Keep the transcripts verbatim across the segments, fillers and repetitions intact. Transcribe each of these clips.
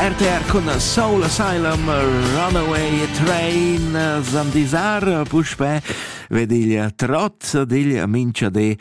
R T R con Soul Asylum, Runaway Train, Zandisar, Pushpe, vediglia trot diglia mincia de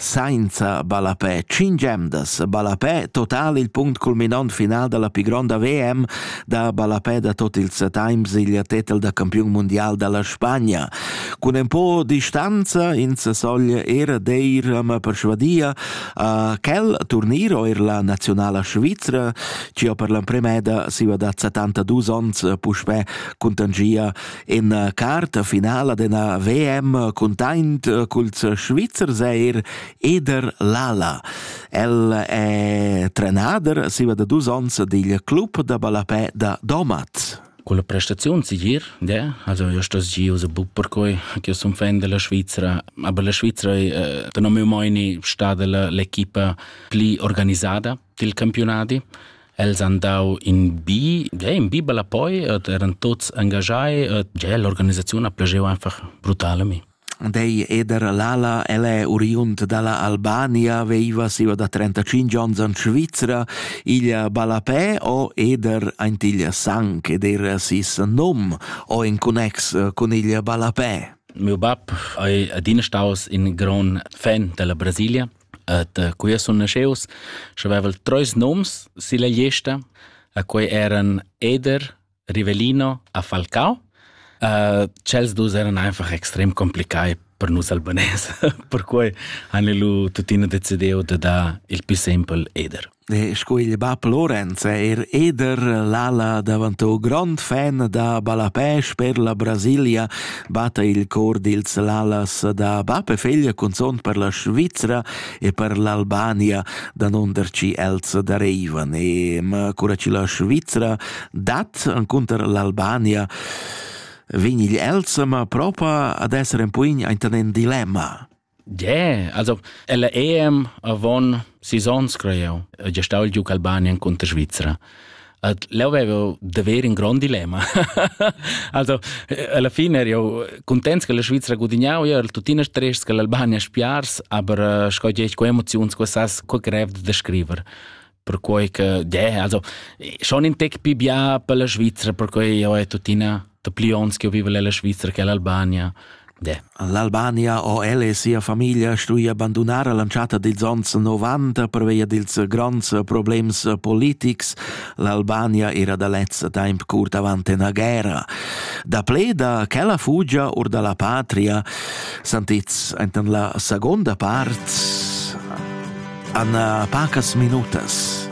Sainza Balapè, cingemdas Balapè, total il punct culminant final della più grande V M da Balapè da tot ils times il titel da campione mondiale della Spagna. Con un po' distanza in sa soglia era deir ma persvadia a quel turniro er la nazionale svizzera, ci per la premeda si va da settantadue ons Pushpe contangia in carta finale della V M containt culs Svizzer seir Eder Lala. El è trenader si va da due ons del club da Balapè da Domat. Con la prestazione si gir, ja, also io sto gi usa bu per cui che io sono fan della Svizzera, aber la Svizzera eh, da non mi mai sta della l'equipa pli organizzata del campionati. Els andau in B, ja, in B Balapè, erano tutti engagati, ja, l'organizzazione piaceva einfach brutal a me. Dei Eder Lala, el è oriunt dalla Albania, veiva siva da trentacinque anni in Svizzera, il Balapè o Eder aintiglia sanc ed era sis nom o in connex con il Balapè. Mio bab è adina staus in gran fan della Brasilia. Et qui sono nasceus, c'aveva tre noms sulla lista, a cui erano Eder, Rivellino e Falcao. Uh, Cels dus erano einfach extrem complicati per noi albanesi, per cui hanno tutti deciso di dare il più semplice Eder. E scuogli Bab Lorenz er Eder Lala davanto grand fan da Balapè per la Brasilia, batte il cor dils Lalas da Bab e figlia consont per la Svizzera e per l'Albania da non derci els da Reivan e ma curaci la Svizzera dat incontra l'Albania vigni gli els ma proprio ad essere un po' in un dilemma. Ja, yeah, also la E M avon seasons creo, già stavo il gioco Albania contro Svizzera. Et lei aveva davvero un gran dilemma. Also, alla fine ero contento che la Svizzera guadagnava, io ero tuttine stress che l'Albania spiars, aber scogliei con emozioni che sas co greve da scrivere. Per cui che, ja, yeah, also, schon in tec più bia per la Svizzera, per cui io ho tuttine de plions che io vivo nella Svizzera che l'Albania. Yeah. L'Albania o elle e sia famiglia stui abbandonare lanciata dils ons novanta per via dils grands problems politics. L'Albania era da letz temp curt avanti una guerra. Da pleda che la fuggia or dalla patria sentits enten la seconda part an pacas minutas.